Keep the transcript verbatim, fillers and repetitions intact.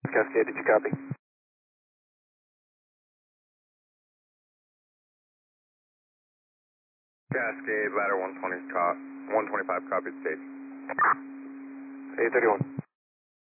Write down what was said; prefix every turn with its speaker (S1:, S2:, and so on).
S1: Cascade, did you copy?
S2: Cascade, ladder one twenty, cop, one twenty-five, copied stage.
S1: eight thirty-one.